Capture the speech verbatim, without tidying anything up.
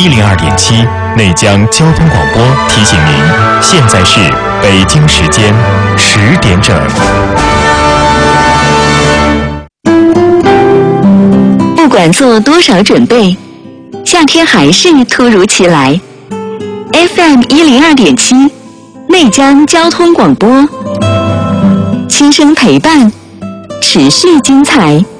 一零二点七内江交通广播提醒您，现在是北京时间十点整。 不管做多少准备，夏天还是突如其来。F M 一零二点七内江交通广播，轻声陪伴，持续精彩。